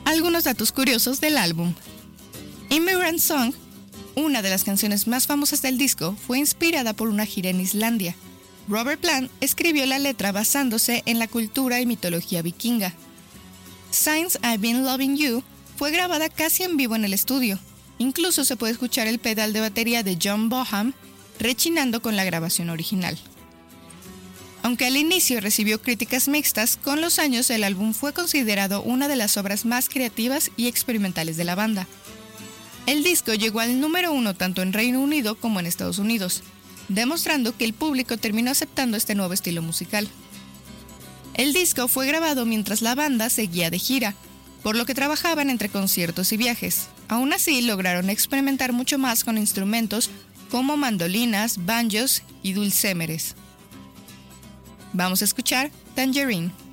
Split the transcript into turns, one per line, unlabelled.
Algunos datos curiosos del álbum. Immigrant Song, una de las canciones más famosas del disco, fue inspirada por una gira en Islandia. Robert Plant escribió la letra basándose en la cultura y mitología vikinga. Since I've Been Loving You fue grabada casi en vivo en el estudio. Incluso se puede escuchar el pedal de batería de John Bonham rechinando con la grabación original. Aunque al inicio recibió críticas mixtas, con los años el álbum fue considerado una de las obras más creativas y experimentales de la banda. El disco llegó al número 1 tanto en Reino Unido como en Estados Unidos, demostrando que el público terminó aceptando este nuevo estilo musical. El disco fue grabado mientras la banda seguía de gira, por lo que trabajaban entre conciertos y viajes. Aún así, lograron experimentar mucho más con instrumentos como mandolinas, banjos y dulcémeres. Vamos a escuchar Tangerine.